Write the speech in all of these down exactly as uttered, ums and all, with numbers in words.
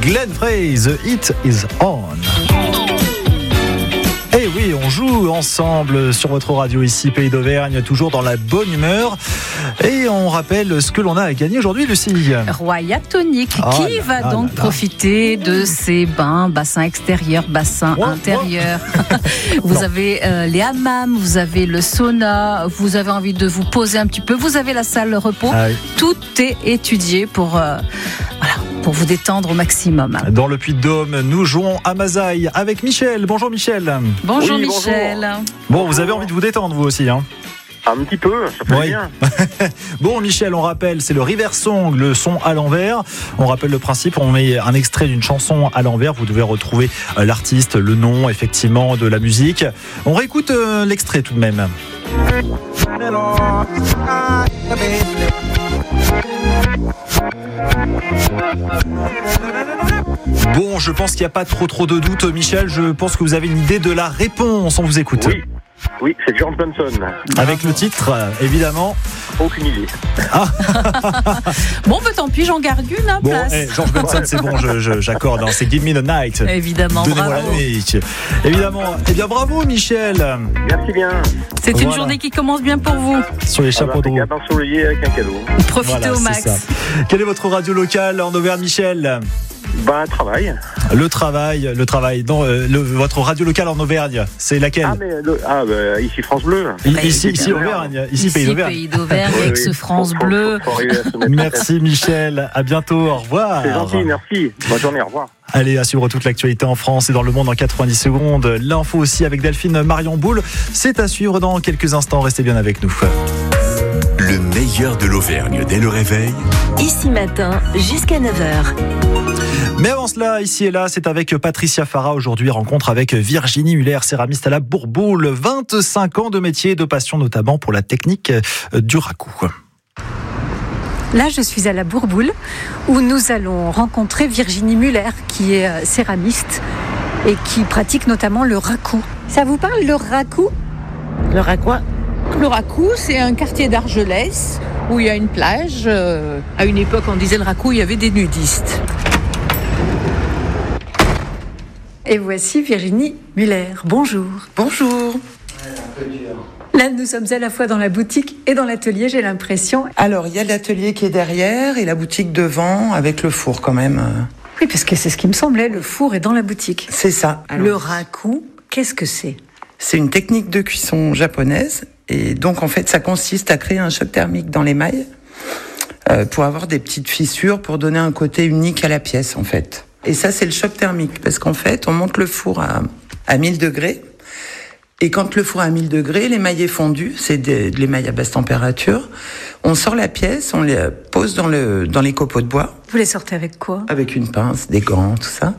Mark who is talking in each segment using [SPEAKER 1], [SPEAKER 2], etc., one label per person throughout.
[SPEAKER 1] Glenn Frey, The Heat is on. Et oui, on joue ensemble sur votre radio ici, Pays d'Auvergne, toujours dans la bonne humeur. Et on rappelle ce que l'on a à gagner aujourd'hui, Lucie.
[SPEAKER 2] Roya Tonic,
[SPEAKER 1] oh
[SPEAKER 2] qui
[SPEAKER 1] là
[SPEAKER 2] va
[SPEAKER 1] là
[SPEAKER 2] donc
[SPEAKER 1] là là.
[SPEAKER 2] profiter de ces bains, bassin extérieur, bassin
[SPEAKER 1] Oh,
[SPEAKER 2] intérieur. Vous
[SPEAKER 1] Non.
[SPEAKER 2] avez euh, les hammams, vous avez le sauna, vous avez envie de vous poser un petit peu, vous avez la salle repos.
[SPEAKER 1] Ah oui.
[SPEAKER 2] Tout est étudié pour, euh, voilà, pour vous détendre au maximum.
[SPEAKER 1] Dans le Puy-de-Dôme, nous jouons à Mazaille avec Michel. Bonjour Michel.
[SPEAKER 2] Bonjour
[SPEAKER 3] Oui,
[SPEAKER 2] Michel.
[SPEAKER 1] Bon, vous avez envie de vous détendre vous aussi, hein?
[SPEAKER 3] Un petit peu, ça fait
[SPEAKER 1] Oui.
[SPEAKER 3] bien.
[SPEAKER 1] Bon Michel, on rappelle, c'est le River Song, le son à l'envers. On rappelle le principe, on met un extrait d'une chanson à l'envers. Vous devez retrouver euh, l'artiste, le nom effectivement de la musique. On réécoute euh, l'extrait tout de même. Bon, je pense qu'il n'y a pas trop trop de doute, Michel. Je pense que vous avez une idée de la réponse. On vous écoute.
[SPEAKER 3] Oui, oui, c'est George Benson.
[SPEAKER 1] Avec le titre, euh, évidemment.
[SPEAKER 3] Aucune idée.
[SPEAKER 2] Bon, bah, tant pis, j'en garde une à
[SPEAKER 1] Bon,
[SPEAKER 2] place.
[SPEAKER 1] eh, George Benson, c'est bon, je, je- j'accorde. Hein, c'est Give Me the Night.
[SPEAKER 2] Évidemment,
[SPEAKER 1] Donnez-moi
[SPEAKER 2] bravo.
[SPEAKER 1] la nuit. Évidemment. Eh bien, bravo, Michel.
[SPEAKER 3] Merci bien.
[SPEAKER 2] C'est une
[SPEAKER 1] Voilà.
[SPEAKER 2] journée qui commence bien pour vous.
[SPEAKER 1] Sur les
[SPEAKER 3] Ah bah,
[SPEAKER 1] chapeaux de roue.
[SPEAKER 3] impeccable, ensoleillé avec un cadeau.
[SPEAKER 2] Profitez
[SPEAKER 1] Voilà,
[SPEAKER 2] au
[SPEAKER 1] c'est
[SPEAKER 2] max.
[SPEAKER 1] ça. Quelle est votre radio locale en Auvergne, Michel?
[SPEAKER 3] Bah, travail.
[SPEAKER 1] Le travail, le travail. Non, euh, le- votre radio locale en Auvergne, c'est laquelle?
[SPEAKER 3] Ah, mais le- ah, bah, ici France Bleu.
[SPEAKER 1] I-
[SPEAKER 2] bah,
[SPEAKER 1] ici,
[SPEAKER 3] ici,
[SPEAKER 1] ici, Auvergne. Ici,
[SPEAKER 2] Ici,
[SPEAKER 1] Pays d'Auvergne.
[SPEAKER 2] Pays d'Auvergne,
[SPEAKER 3] Oui,
[SPEAKER 2] avec
[SPEAKER 3] oui.
[SPEAKER 2] ce France
[SPEAKER 3] Faut- faut-
[SPEAKER 2] Bleu.
[SPEAKER 3] faut arriver à se mettre en tête.
[SPEAKER 1] Merci, Michel. À bientôt. Au revoir.
[SPEAKER 3] C'est gentil, merci. Bonne journée, au revoir.
[SPEAKER 1] Allez, à suivre toute l'actualité en France et dans le monde en quatre-vingt-dix secondes. L'info aussi avec Delphine Marion Boule. C'est à suivre dans quelques instants. Restez bien avec nous.
[SPEAKER 4] Le meilleur de l'Auvergne dès le réveil.
[SPEAKER 5] Ici matin, jusqu'à neuf heures.
[SPEAKER 1] Mais avant cela, ici et là, c'est avec Patricia Farah aujourd'hui, rencontre avec Virginie Muller, céramiste à la Bourboule. vingt-cinq ans de métier et de passion, notamment pour la technique du raku.
[SPEAKER 6] Là, je suis à la Bourboule où nous allons rencontrer Virginie Muller, qui est euh, céramiste et qui pratique notamment le raku. Ça vous parle, le raku?
[SPEAKER 7] Le Racois. Le Racou, c'est un quartier d'Argelès où il y a une plage. Euh, à une époque, on disait le Racou, il y avait des nudistes.
[SPEAKER 6] Et voici Virginie Muller. Bonjour.
[SPEAKER 8] Bonjour.
[SPEAKER 6] Là, nous sommes à la fois dans la boutique et dans l'atelier, j'ai l'impression.
[SPEAKER 8] Alors, il y a l'atelier qui est derrière et la boutique devant avec le four quand même.
[SPEAKER 6] Oui, parce que c'est ce qui me semblait, le four est dans la boutique.
[SPEAKER 8] C'est ça.
[SPEAKER 6] Le raku, qu'est-ce que c'est?
[SPEAKER 8] C'est une technique de cuisson japonaise et donc en fait, ça consiste à créer un choc thermique dans l'émail euh, pour avoir des petites fissures pour donner un côté unique à la pièce en fait. Et ça, c'est le choc thermique parce qu'en fait, on monte le four à, à mille degrés. Et quand le four est à mille degrés, l'émail est fondu, c'est de, de l'émail à basse température. On sort la pièce, on les pose dans, le, dans les copeaux de bois.
[SPEAKER 6] Vous les sortez avec quoi?
[SPEAKER 8] Avec une pince, des gants, tout ça.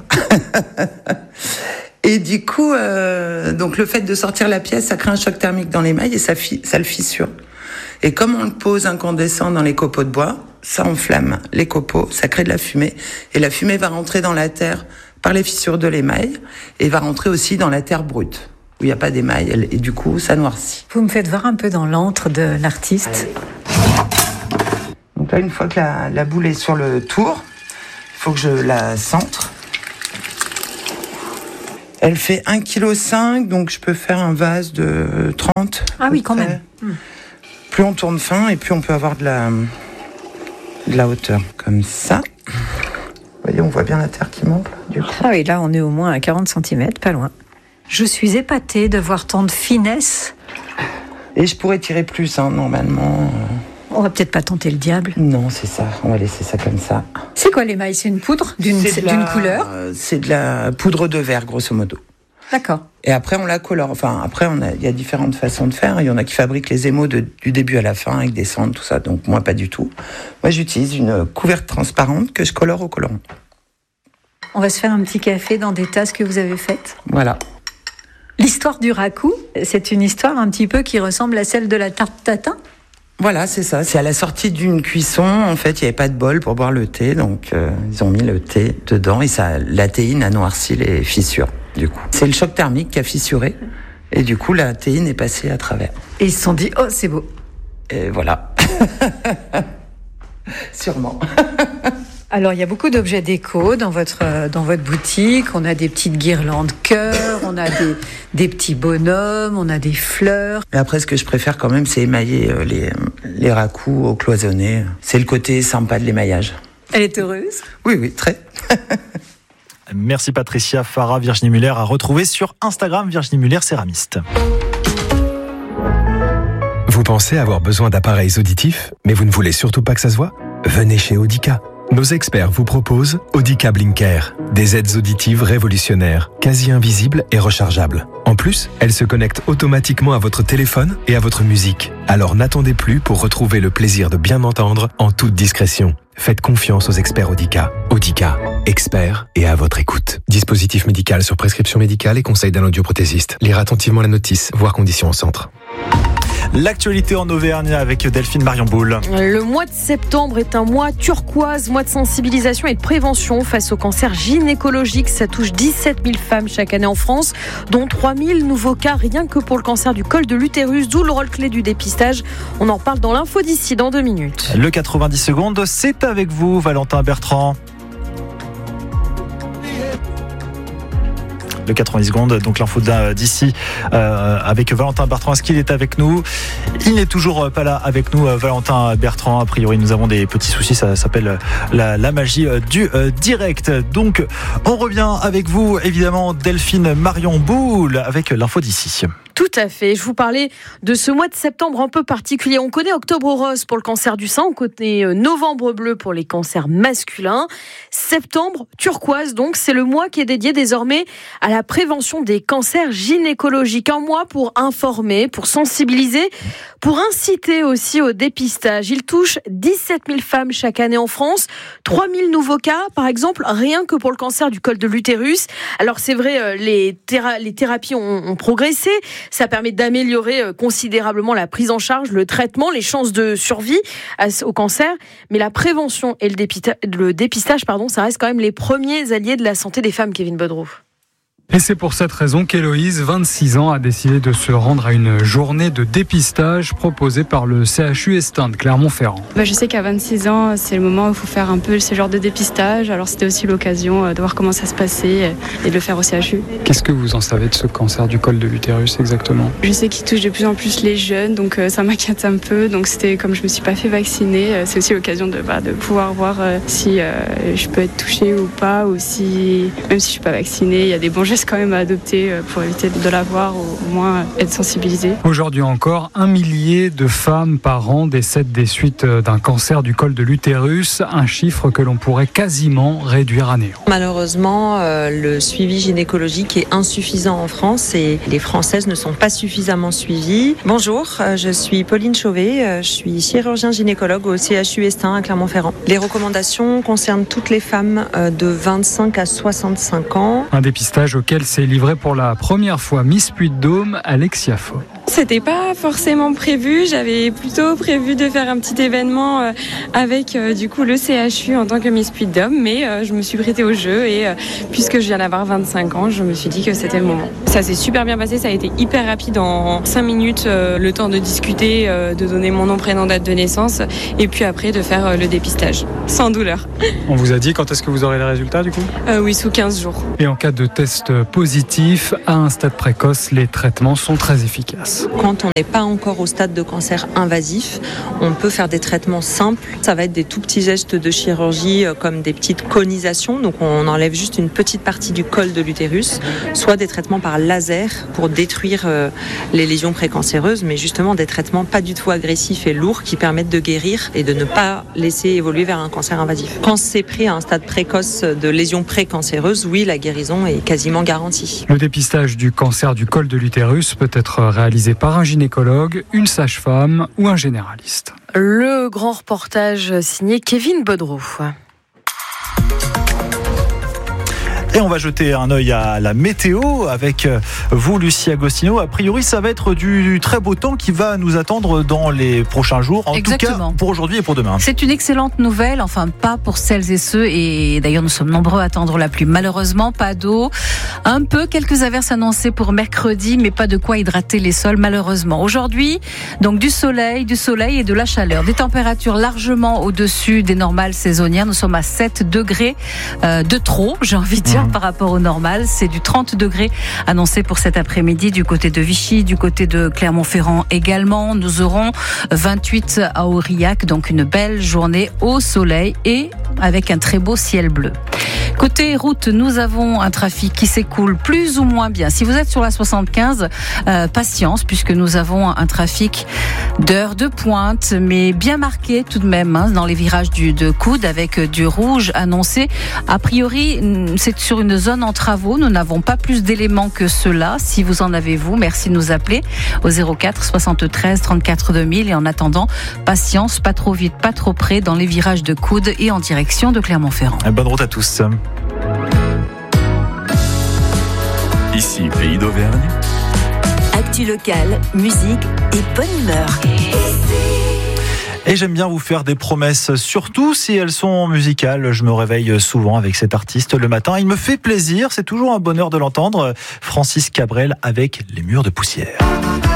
[SPEAKER 8] Et du coup, euh, donc le fait de sortir la pièce, ça crée un choc thermique dans l'émail et ça, fi- ça le fissure. Et comme on le pose incandescent dans les copeaux de bois, ça enflamme les copeaux, ça crée de la fumée. Et la fumée va rentrer dans la terre par les fissures de l'émail et va rentrer aussi dans la terre brute, où il n'y a pas d'émail. Et du coup, ça noircit.
[SPEAKER 6] Vous me faites voir un peu dans l'antre de l'artiste.
[SPEAKER 8] Donc là, une fois que la, la boule est sur le tour, il faut que je la centre. Elle fait un virgule cinq kilos, donc je peux faire un vase de trente.
[SPEAKER 6] Ah
[SPEAKER 8] à
[SPEAKER 6] oui,
[SPEAKER 8] peu
[SPEAKER 6] quand
[SPEAKER 8] près.
[SPEAKER 6] même. Hmm.
[SPEAKER 8] Plus on tourne fin et plus on peut avoir de la, de la hauteur. Comme ça. Vous voyez, on voit bien la terre qui monte, là, du coup.
[SPEAKER 6] Ah oui, là, on est au moins à quarante centimètres, pas loin. Je suis épatée de voir tant de finesse.
[SPEAKER 8] Et je pourrais tirer plus, hein, normalement.
[SPEAKER 6] On va peut-être pas tenter le diable.
[SPEAKER 8] Non, c'est ça. On va laisser ça comme ça.
[SPEAKER 6] C'est quoi l'émail? C'est une poudre d'une
[SPEAKER 8] C'est de la-
[SPEAKER 6] d'une couleur?
[SPEAKER 8] euh, C'est de la poudre de verre, grosso modo.
[SPEAKER 6] D'accord.
[SPEAKER 8] Et après, on la colore. Enfin, après, on a, il y a différentes façons de faire. Il y en a qui fabriquent les émaux de- du début à la fin avec des cendres, tout ça. Donc, moi, pas du tout. Moi, j'utilise une couverte transparente que je colore au colorant.
[SPEAKER 6] On va se faire un petit café dans des tasses que vous avez faites.
[SPEAKER 8] Voilà.
[SPEAKER 6] L'histoire du raku, c'est une histoire un petit peu qui ressemble à celle de la tarte tatin.
[SPEAKER 8] Voilà, c'est ça. C'est à la sortie d'une cuisson. En fait, il n'y avait pas de bol pour boire le thé. Donc, euh, ils ont mis le thé dedans et ça, la théine a noirci les fissures, du coup. C'est le choc thermique qui a fissuré. Et du coup, la théine est passée à travers.
[SPEAKER 6] Et ils se sont dit, oh, c'est beau.
[SPEAKER 8] Et voilà. Sûrement.
[SPEAKER 6] Alors, il y a beaucoup d'objets déco dans votre, dans votre boutique. On a des petites guirlandes cœur, on a des, des petits bonhommes, on a des fleurs.
[SPEAKER 8] Mais après, ce que je préfère quand même, c'est émailler les, les raccoux au cloisonné. C'est le côté sympa de l'émaillage.
[SPEAKER 6] Elle est heureuse ?
[SPEAKER 8] Oui, oui, très.
[SPEAKER 1] Merci Patricia Farah. Virginie Muller à retrouver sur Instagram, Virginie Muller céramiste.
[SPEAKER 9] Vous pensez avoir besoin d'appareils auditifs, mais vous ne voulez surtout pas que ça se voit ? Venez chez Audica. Nos experts vous proposent Audica Blinker, des aides auditives révolutionnaires, quasi invisibles et rechargeables. En plus, elles se connectent automatiquement à votre téléphone et à votre musique. Alors n'attendez plus pour retrouver le plaisir de bien entendre en toute discrétion. Faites confiance aux experts Audica. Audica, experts et à votre écoute. Dispositif médical sur prescription médicale et conseil d'un audioprothésiste. Lire attentivement la notice, voir conditions au centre.
[SPEAKER 1] L'actualité en Auvergne avec Delphine Marion Boule.
[SPEAKER 10] Le mois de septembre est un mois turquoise, mois de sensibilisation et de prévention face au cancer gynécologique. Ça touche dix-sept mille femmes chaque année en France, dont trois mille nouveaux cas rien que pour le cancer du col de l'utérus, d'où le rôle clé du dépistage. On en parle dans l'info d'ici dans deux minutes.
[SPEAKER 1] Le quatre-vingt-dix secondes, c'est avec vous, Valentin Bertrand. Le quatre-vingt-dix secondes, donc l'info d'ici euh, avec Valentin Bertrand. Est-ce qu'il est avec nous ? Il n'est toujours pas là avec nous, Valentin Bertrand. A priori, nous avons des petits soucis. Ça s'appelle la, la magie du euh, direct. Donc, on revient avec vous, évidemment, Delphine Marion Boule avec l'info d'ici.
[SPEAKER 10] Tout à fait. Je vous parlais de ce mois de septembre un peu particulier. On connaît Octobre rose pour le cancer du sein, on connaît Novembre bleu pour les cancers masculins. Septembre turquoise, donc, c'est le mois qui est dédié désormais à la prévention des cancers gynécologiques. Un mois pour informer, pour sensibiliser, pour inciter aussi au dépistage. Il touche dix-sept mille femmes chaque année en France, trois mille nouveaux cas, par exemple, rien que pour le cancer du col de l'utérus. Alors c'est vrai, les, théra- les thérapies ont, ont progressé. Ça permet d'améliorer considérablement la prise en charge, le traitement, les chances de survie au cancer. Mais la prévention et le dépistage, le dépistage pardon, ça reste quand même les premiers alliés de la santé des femmes, Kevin Bodrow.
[SPEAKER 11] Et c'est pour cette raison qu'Héloïse, vingt-six ans, a décidé de se rendre à une journée de dépistage proposée par le C H U Estin de Clermont-Ferrand.
[SPEAKER 12] Bah, je sais qu'à vingt-six ans, c'est le moment où il faut faire un peu ce genre de dépistage. Alors c'était aussi l'occasion de voir comment ça se passait et de le faire au C H U.
[SPEAKER 11] Qu'est-ce que vous en savez de ce cancer du col de l'utérus exactement ?
[SPEAKER 12] Je sais qu'il touche de plus en plus les jeunes, donc euh, ça m'inquiète un peu. Donc c'était comme je ne me suis pas fait vacciner, euh, c'est aussi l'occasion de, bah, de pouvoir voir euh, si euh, je peux être touchée ou pas, ou si, même si je ne suis pas vaccinée, il y a des bons gestes quand même à adopter pour éviter de l'avoir, ou au moins être sensibilisé.
[SPEAKER 11] Aujourd'hui encore, un millier de femmes par an décèdent des suites d'un cancer du col de l'utérus, un chiffre que l'on pourrait quasiment réduire à néant.
[SPEAKER 13] Malheureusement, euh, le suivi gynécologique est insuffisant en France et les Françaises ne sont pas suffisamment suivies. Bonjour, euh, je suis Pauline Chauvet, euh, je suis chirurgien gynécologue au C H U Estin à Clermont-Ferrand. Les recommandations concernent toutes les femmes euh, de vingt-cinq à soixante-cinq ans.
[SPEAKER 11] Un dépistage auquel s'est livré pour la première fois Miss Puy-de-Dôme, Alexia Faux.
[SPEAKER 14] C'était pas forcément prévu, j'avais plutôt prévu de faire un petit événement euh, avec euh, du coup le C H U en tant que Miss Puy-de-Dôme, mais euh, je me suis prêtée au jeu et euh, puisque je viens d'avoir vingt-cinq ans, je me suis dit que c'était le moment. Ça s'est super bien passé, ça a été hyper rapide, en cinq minutes, euh, le temps de discuter, euh, de donner mon nom, prénom, date de naissance et puis après de faire euh, le dépistage, sans douleur.
[SPEAKER 11] On vous a dit quand est-ce que vous aurez les résultats du coup ?
[SPEAKER 14] euh, Oui, sous quinze jours.
[SPEAKER 11] Et en cas de test positif, à un stade précoce, les traitements sont très efficaces.
[SPEAKER 13] Quand on n'est pas encore au stade de cancer invasif, on peut faire des traitements simples. Ça va être des tout petits gestes de chirurgie comme des petites conisations, donc on enlève juste une petite partie du col de l'utérus, soit des traitements par laser pour détruire les lésions précancéreuses, mais justement des traitements pas du tout agressifs et lourds qui permettent de guérir et de ne pas laisser évoluer vers un cancer invasif. Quand c'est pris à un stade précoce de lésions précancéreuses, oui, la guérison est quasiment garantie.
[SPEAKER 11] Le dépistage du cancer du col de l'utérus peut être réalisé par un gynécologue, une sage-femme ou un généraliste.
[SPEAKER 10] Le grand reportage signé Kevin Bodrow.
[SPEAKER 1] Et on va jeter un œil à la météo avec vous, Lucie Agostino. A priori, ça va être du très beau temps qui va nous attendre dans les prochains jours. En
[SPEAKER 2] Exactement.
[SPEAKER 1] tout cas, pour aujourd'hui et pour demain.
[SPEAKER 2] C'est une excellente nouvelle, enfin pas pour celles et ceux, et d'ailleurs nous sommes nombreux à attendre la pluie. Malheureusement, pas d'eau. Un peu, quelques averses annoncées pour mercredi, mais pas de quoi hydrater les sols, malheureusement. Aujourd'hui, donc du soleil, du soleil et de la chaleur. Des températures largement au-dessus des normales saisonnières. Nous sommes à sept degrés euh, de trop, j'ai envie de dire, mmh. par rapport au normal. C'est du trente degrés annoncé pour cet après-midi du côté de Vichy, du côté de Clermont-Ferrand également. Nous aurons vingt-huit à Aurillac, donc une belle journée au soleil et avec un très beau ciel bleu. Côté route, nous avons un trafic qui s'écoule plus ou moins bien. Si vous êtes sur la soixante-quinze, euh, patience, puisque nous avons un trafic d'heures de pointe, mais bien marqué tout de même hein, dans les virages du, de Coude, avec du rouge annoncé. A priori, c'est sur une zone en travaux. Nous n'avons pas plus d'éléments que cela. Si vous en avez, vous, merci de nous appeler au zéro quatre soixante-treize trente-quatre deux mille. Et en attendant, patience, pas trop vite, pas trop près, dans les virages de Coude et en direction de Clermont-Ferrand.
[SPEAKER 1] Bonne route à tous.
[SPEAKER 4] Ici, Pays d'Auvergne.
[SPEAKER 5] Actu locale, musique et bonne humeur.
[SPEAKER 1] Et j'aime bien vous faire des promesses, surtout si elles sont musicales. Je me réveille souvent avec cet artiste le matin. Il me fait plaisir, c'est toujours un bonheur de l'entendre. Francis Cabrel avec Les Murs de poussière.